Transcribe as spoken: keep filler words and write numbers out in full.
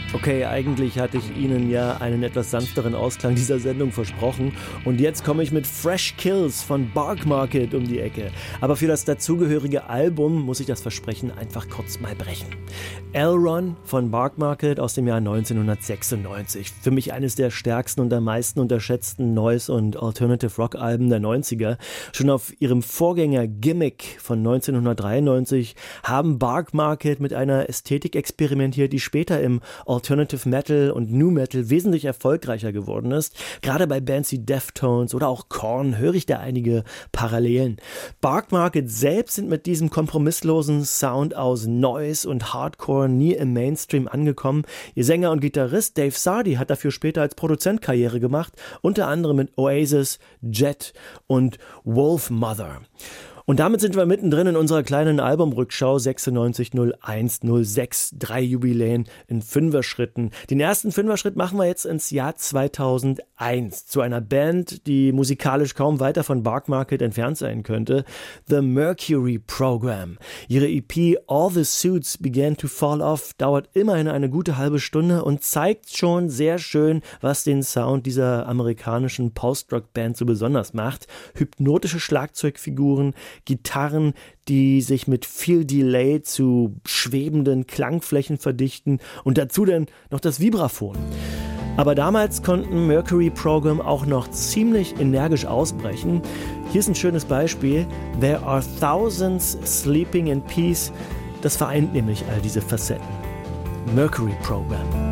Okay, eigentlich hatte ich Ihnen ja einen etwas sanfteren Ausklang dieser Sendung versprochen und jetzt komme ich mit Fresh Kills von Bark Market um die Ecke. Aber für das dazugehörige Album muss ich das Versprechen einfach kurz mal brechen. Elron von Bark Market aus dem Jahr neunzehnhundertsechsundneunzig. Für mich eines der stärksten und am meisten unterschätzten Noise- und Alternative Rock-Alben der neunziger. Schon auf ihrem Vorgänger Gimmick von neunzehnhundertdreiundneunzig haben Bark Market mit einer Ästhetik experimentiert, die später im Alternative Metal und New Metal wesentlich erfolgreicher geworden ist. Gerade bei Bands wie Deftones oder auch Korn höre ich da einige Parallelen. Bark Market selbst sind mit diesem kompromisslosen Sound aus Noise und Hardcore nie im Mainstream angekommen. Ihr Sänger und Gitarrist Dave Sardy hat dafür später als Produzent Karriere gemacht, unter anderem mit Oasis, Jet und Wolfmother. Und damit sind wir mittendrin in unserer kleinen Albumrückschau sechsundneunzig null eins null sechs, drei Jubiläen in Fünfer-Schritten. Den ersten Fünfer-Schritt machen wir jetzt ins Jahr zweitausendeins zu einer Band, die musikalisch kaum weiter von Bark Market entfernt sein könnte. The Mercury Program. Ihre E P All the Suits Began to Fall Off dauert immerhin eine gute halbe Stunde und zeigt schon sehr schön, was den Sound dieser amerikanischen Post-Rock-Band so besonders macht. Hypnotische Schlagzeugfiguren, Gitarren, die sich mit viel Delay zu schwebenden Klangflächen verdichten und dazu dann noch das Vibraphon. Aber damals konnten Mercury Program auch noch ziemlich energisch ausbrechen. Hier ist ein schönes Beispiel. There are thousands sleeping in peace. Das vereint nämlich all diese Facetten. Mercury Program.